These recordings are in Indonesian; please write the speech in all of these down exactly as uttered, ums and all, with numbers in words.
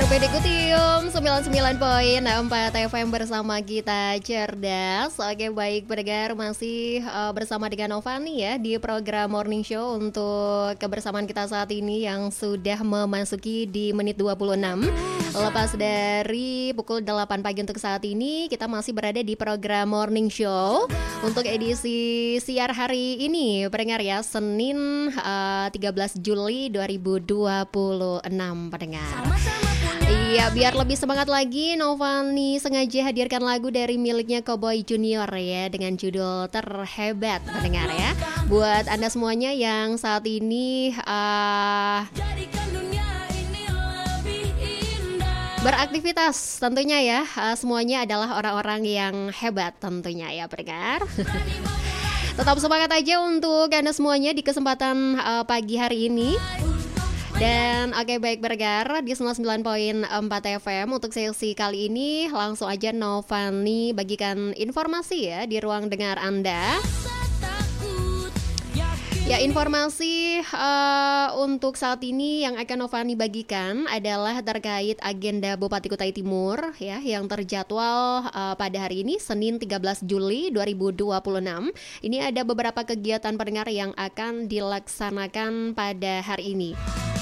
Pede Kutium sembilan puluh sembilan koma empat F M bersama kita cerdas. Oke baik pendengar, masih uh, bersama dengan Novani ya di program Morning Show untuk kebersamaan kita saat ini yang sudah memasuki di menit dua puluh enam. Lepas dari pukul delapan pagi untuk saat ini, kita masih berada di program Morning Show untuk edisi siar hari ini pendengar ya, Senin uh, tiga belas Juli dua ribu dua puluh enam pendengar. Iya, biar lebih semangat lagi, Novani sengaja hadirkan lagu dari miliknya Cowboy Junior ya, dengan judul Terhebat pendengar ya. Buat Anda semuanya yang saat ini uh, beraktivitas tentunya ya, uh, semuanya adalah orang-orang yang hebat tentunya ya pendengar. Tetap semangat aja untuk Anda semuanya di kesempatan uh, pagi hari ini. Dan oke okay, baik bergar di sembilan puluh sembilan koma empat F M untuk sesi kali ini langsung aja Novani bagikan informasi ya di ruang dengar Anda. Ya, informasi uh, untuk saat ini yang akan Novani bagikan adalah terkait agenda Bupati Kutai Timur ya, yang terjadwal uh, pada hari ini Senin tiga belas Juli dua ribu dua puluh enam. Ini ada beberapa kegiatan pendengar yang akan dilaksanakan pada hari ini.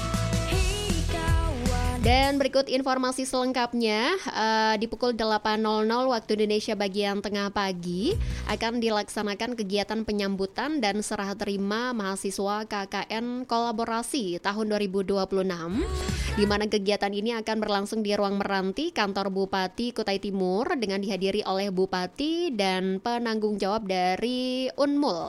Dan berikut informasi selengkapnya, uh, di pukul delapan nol nol waktu Indonesia bagian tengah pagi akan dilaksanakan kegiatan penyambutan dan serah terima mahasiswa K K N Kolaborasi tahun dua ribu dua puluh enam, di mana kegiatan ini akan berlangsung di ruang meranti kantor Bupati Kutai Timur dengan dihadiri oleh Bupati dan penanggung jawab dari Unmul.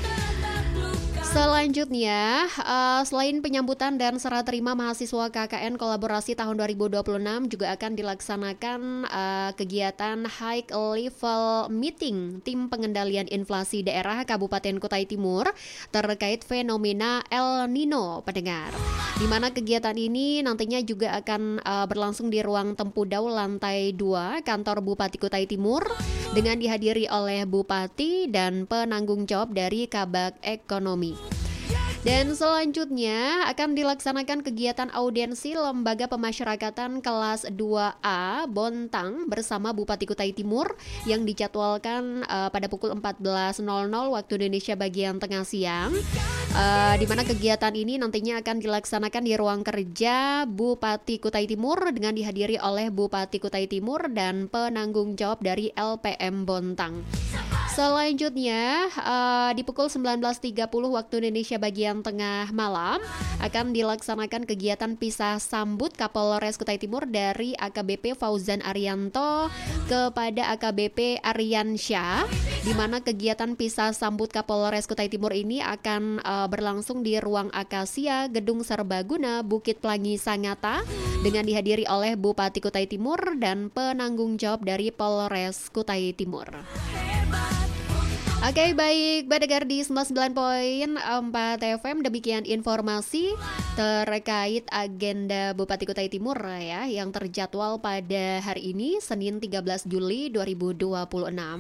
Selanjutnya, uh, selain penyambutan dan serah terima mahasiswa K K N Kolaborasi tahun dua ribu dua puluh enam, juga akan dilaksanakan uh, kegiatan High Level Meeting Tim Pengendalian Inflasi Daerah Kabupaten Kutai Timur terkait fenomena El Nino pendengar. Di mana kegiatan ini nantinya juga akan uh, berlangsung di ruang Tempudau lantai dua kantor Bupati Kutai Timur dengan dihadiri oleh Bupati dan penanggung jawab dari Kabag Ekonomi. Dan selanjutnya akan dilaksanakan kegiatan audiensi Lembaga Pemasyarakatan kelas dua A Bontang bersama Bupati Kutai Timur yang dijadwalkan uh, pada pukul empat belas nol nol waktu Indonesia bagian tengah siang, uh, di mana kegiatan ini nantinya akan dilaksanakan di ruang kerja Bupati Kutai Timur dengan dihadiri oleh Bupati Kutai Timur dan penanggung jawab dari L P M Bontang. Selanjutnya uh, di pukul sembilan belas tiga puluh waktu Indonesia bagian tengah malam akan dilaksanakan kegiatan pisah sambut Kapolres Kutai Timur dari A K B P Fauzan Arianto kepada A K B P Aryansyah, di mana kegiatan pisah sambut Kapolres Kutai Timur ini akan uh, berlangsung di ruang Akasia Gedung Serbaguna Bukit Pelangi Sangatta dengan dihadiri oleh Bupati Kutai Timur dan penanggung jawab dari Polres Kutai Timur. Oke okay, baik, pendengar di sembilan puluh sembilan koma empat F M, demikian informasi terkait agenda Bupati Kutai Timur ya, yang terjadwal pada hari ini Senin tiga belas Juli dua ribu dua puluh enam.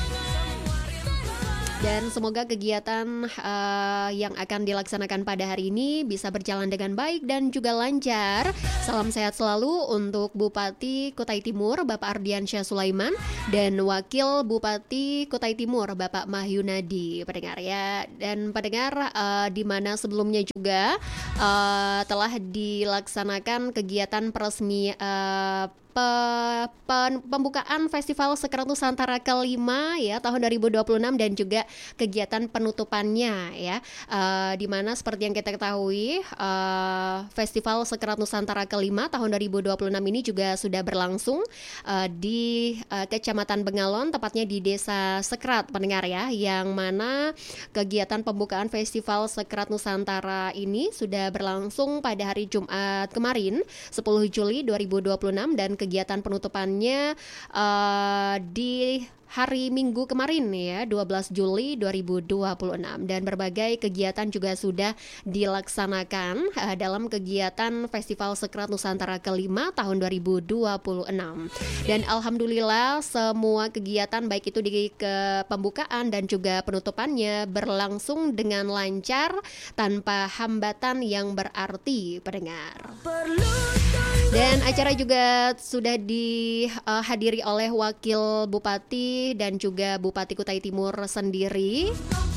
Dan semoga kegiatan uh, yang akan dilaksanakan pada hari ini bisa berjalan dengan baik dan juga lancar. Salam sehat selalu untuk Bupati Kutai Timur Bapak Ardiansyah Sulaiman dan Wakil Bupati Kutai Timur Bapak Mahyunadi pendengar ya. Dan pendengar uh, di mana sebelumnya juga uh, telah dilaksanakan kegiatan peresmi uh, Pe, pen, pembukaan Festival Sekerat Nusantara kelima ya tahun dua ribu dua puluh enam dan juga kegiatan penutupannya ya, uh, di mana seperti yang kita ketahui uh, Festival Sekerat Nusantara kelima tahun dua ribu dua puluh enam ini juga sudah berlangsung uh, di uh, Kecamatan Bengalon, tepatnya di Desa Sekrat pendengar ya, yang mana kegiatan pembukaan Festival Sekerat Nusantara ini sudah berlangsung pada hari Jumat kemarin sepuluh Juli dua ribu dua puluh enam dan kegiatan penutupannya uh, di hari Minggu kemarin ya, dua belas Juli dua ribu dua puluh enam, dan berbagai kegiatan juga sudah dilaksanakan uh, dalam kegiatan Festival Sekrat Nusantara kelima tahun dua ribu dua puluh enam. Dan alhamdulillah semua kegiatan baik itu di ke pembukaan dan juga penutupannya berlangsung dengan lancar tanpa hambatan yang berarti, pendengar. Dan acara juga sudah dihadiri oleh Wakil Bupati dan juga Bupati Kutai Timur sendiri.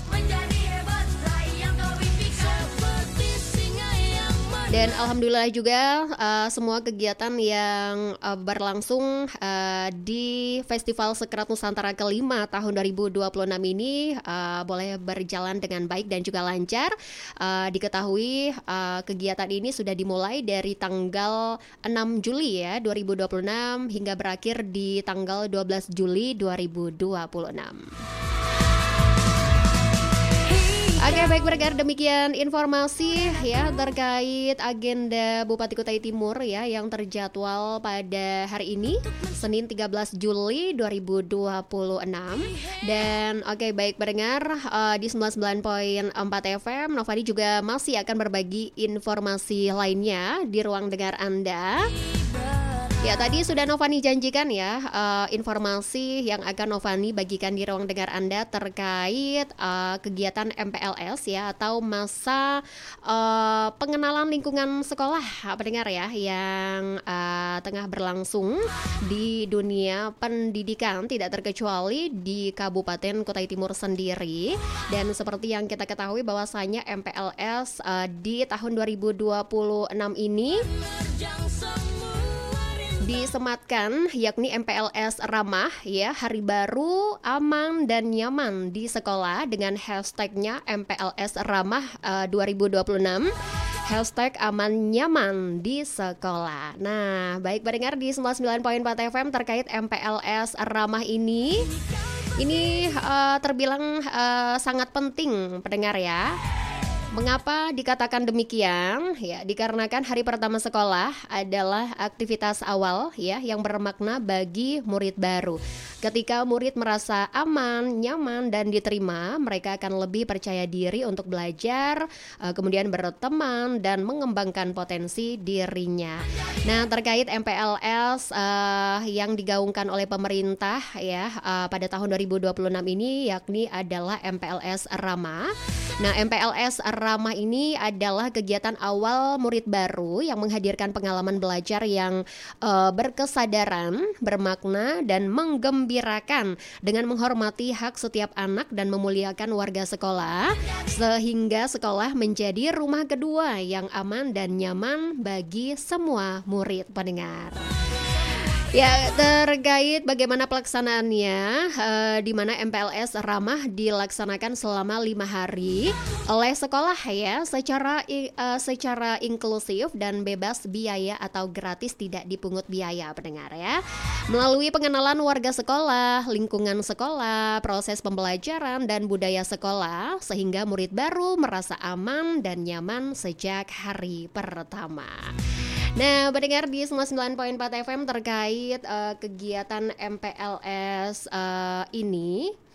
Dan alhamdulillah juga uh, semua kegiatan yang uh, berlangsung uh, di Festival Sekrat Nusantara kelima tahun dua ribu dua puluh enam ini uh, boleh berjalan dengan baik dan juga lancar. Uh, diketahui uh, kegiatan ini sudah dimulai dari tanggal enam Juli ya dua ribu dua puluh enam hingga berakhir di tanggal dua belas Juli dua ribu dua puluh enam. Oke, baik pendengar, demikian informasi ya terkait agenda Bupati Kutai Timur ya yang terjadwal pada hari ini Senin tiga belas Juli dua ribu dua puluh enam. Dan oke baik pendengar, uh, di sembilan puluh sembilan koma empat F M Novadi juga masih akan berbagi informasi lainnya di ruang dengar Anda. Ya, tadi sudah Novani janjikan ya uh, informasi yang akan Novani bagikan di ruang dengar Anda terkait uh, kegiatan M P L S ya atau masa uh, pengenalan lingkungan sekolah pendengar ya yang uh, tengah berlangsung di dunia pendidikan tidak terkecuali di Kabupaten Kutai Timur sendiri. Dan seperti yang kita ketahui bahwasanya M P L S uh, di tahun dua ribu dua puluh enam ini disematkan yakni M P L S Ramah ya, hari baru aman dan nyaman di sekolah dengan hashtagnya M P L S Ramah uh, dua ribu dua puluh enam, hashtag aman nyaman di sekolah. Nah baik pendengar, di sembilan puluh sembilan koma empat F M terkait M P L S Ramah ini ini uh, terbilang uh, sangat penting pendengar ya. Mengapa dikatakan demikian? Ya, dikarenakan hari pertama sekolah adalah aktivitas awal ya yang bermakna bagi murid baru. Ketika murid merasa aman, nyaman dan diterima, mereka akan lebih percaya diri untuk belajar, kemudian berteman dan mengembangkan potensi dirinya. Nah, terkait M P L S uh, yang digaungkan oleh pemerintah ya uh, pada tahun dua ribu dua puluh enam ini yakni adalah M P L S Ramah. Nah, M P L S Ramah ini adalah kegiatan awal murid baru yang menghadirkan pengalaman belajar yang uh, berkesadaran, bermakna dan menggembirakan dengan menghormati hak setiap anak dan memuliakan warga sekolah, sehingga sekolah menjadi rumah kedua yang aman dan nyaman bagi semua murid pendengar. Ya, terkait bagaimana pelaksanaannya, uh, di mana M P L S Ramah dilaksanakan selama lima hari oleh sekolah ya, secara uh, secara inklusif dan bebas biaya atau gratis, tidak dipungut biaya pendengar ya. Melalui pengenalan warga sekolah, lingkungan sekolah, proses pembelajaran dan budaya sekolah, sehingga murid baru merasa aman dan nyaman sejak hari pertama. Nah, pendengar di sembilan puluh sembilan koma empat F M terkait uh, kegiatan M P L S uh, ini